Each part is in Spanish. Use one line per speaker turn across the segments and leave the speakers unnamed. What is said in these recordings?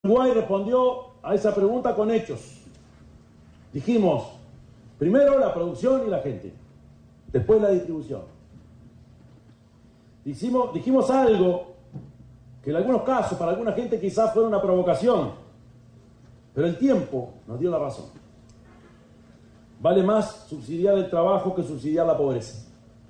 Uruguay respondió a esa pregunta con hechos. Dijimos, primero la producción y la gente, después la distribución. Dijimos algo que en algunos casos, para alguna gente quizás fue una provocación, pero el tiempo nos dio la razón. Vale más subsidiar el trabajo que subsidiar la pobreza.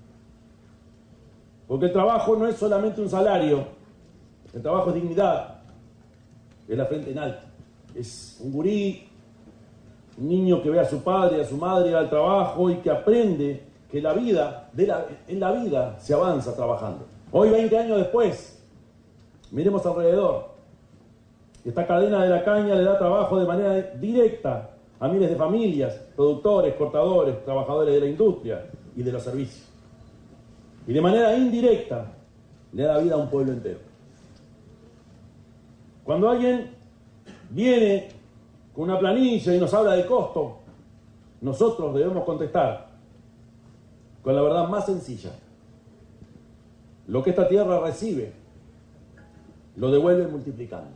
Porque el trabajo no es solamente un salario, el trabajo es dignidad, es la frente en alto, es un gurí, un niño que ve a su padre y a su madre ir al trabajo y que aprende que en la vida se avanza trabajando. Hoy, 20 años después, miremos alrededor. Esta cadena de la caña le da trabajo de manera directa a miles de familias, productores, cortadores, trabajadores de la industria y de los servicios. Y de manera indirecta le da vida a un pueblo entero. Cuando alguien viene con una planilla y nos habla de costo, nosotros debemos contestar con la verdad más sencilla. Lo que esta tierra recibe, lo devuelve multiplicando.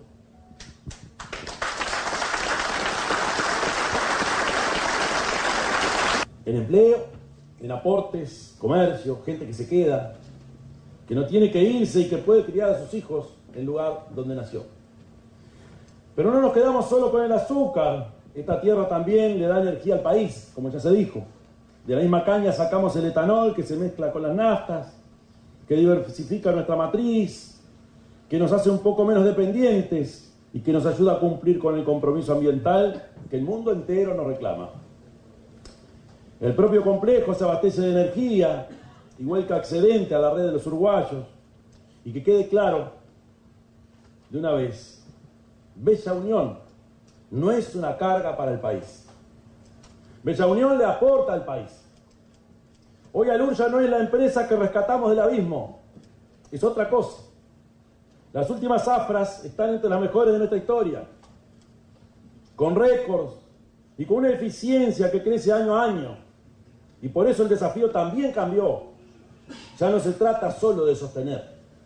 En empleo, en aportes, comercio, gente que se queda, que no tiene que irse y que puede criar a sus hijos en el lugar donde nació. Pero no nos quedamos solo con el azúcar. Esta tierra también le da energía al país, como ya se dijo. De la misma caña sacamos el etanol que se mezcla con las naftas, que diversifica nuestra matriz, que nos hace un poco menos dependientes y que nos ayuda a cumplir con el compromiso ambiental que el mundo entero nos reclama. El propio complejo se abastece de energía y vuelca excedente a la red de los uruguayos. Y que quede claro de una vez, Bella Unión no es una carga para el país. Bella Unión le aporta al país. Hoy Alur ya no es la empresa que rescatamos del abismo, es otra cosa. Las últimas zafras están entre las mejores de nuestra historia, con récords y con una eficiencia que crece año a año. Y por eso el desafío también cambió. Ya no se trata solo de sostener,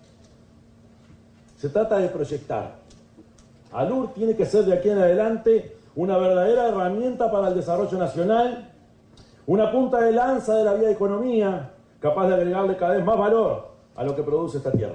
se trata de proyectar. Alur tiene que ser de aquí en adelante una verdadera herramienta para el desarrollo nacional, una punta de lanza de la vía economía, capaz de agregarle cada vez más valor a lo que produce esta tierra.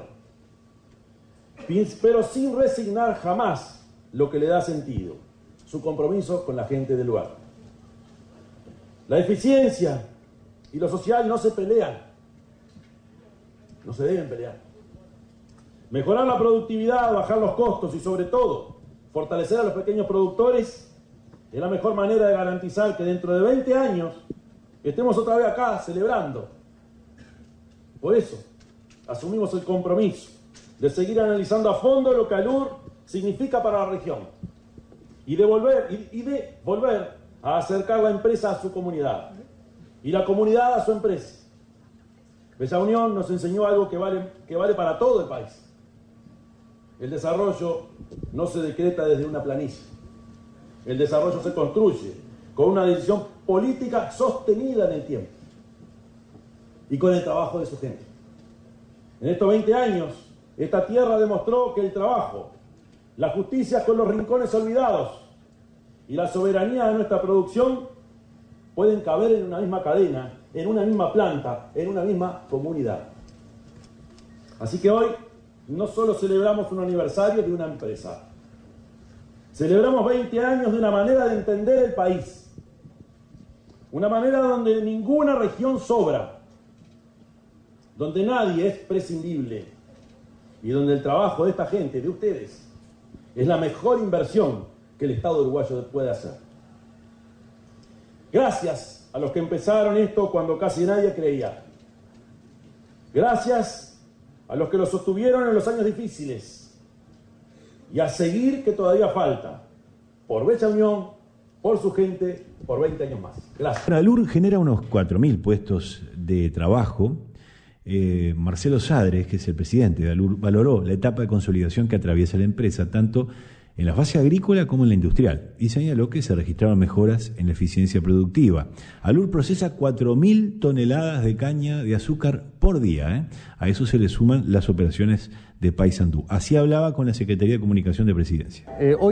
Pero sin resignar jamás lo que le da sentido, su compromiso con la gente del lugar. La eficiencia y lo social no se pelean, no se deben pelear. Mejorar la productividad, bajar los costos y sobre todo fortalecer a los pequeños productores es la mejor manera de garantizar que dentro de 20 años estemos otra vez acá celebrando. Por eso asumimos el compromiso de seguir analizando a fondo lo que Alur significa para la región y de volver a acercar la empresa a su comunidad y la comunidad a su empresa. Bella Unión nos enseñó algo que vale para todo el país. El desarrollo no se decreta desde una planilla. El desarrollo se construye con una decisión política sostenida en el tiempo y con el trabajo de su gente. En estos 20 años, esta tierra demostró que el trabajo, la justicia con los rincones olvidados y la soberanía de nuestra producción pueden caber en una misma cadena, en una misma planta, en una misma comunidad. Así que hoy no solo celebramos un aniversario de una empresa, celebramos 20 años de una manera de entender el país, una manera donde ninguna región sobra, donde nadie es prescindible y donde el trabajo de esta gente, de ustedes, es la mejor inversión que el Estado uruguayo puede hacer. Gracias a los que empezaron esto cuando casi nadie creía. Gracias a los que lo sostuvieron en los años difíciles. Y a seguir que todavía falta. Por Bella Unión, por su gente, por 20 años más. Gracias.
Alur genera unos 4.000 puestos de trabajo. Marcelo Sadres, que es el presidente de Alur, valoró la etapa de consolidación que atraviesa la empresa, tanto en la fase agrícola como en la industrial, y señaló que se registraron mejoras en la eficiencia productiva. Alur procesa 4.000 toneladas de caña de azúcar por día. A eso se le suman las operaciones de Paysandú. Así hablaba con la Secretaría de Comunicación de Presidencia.
Hoy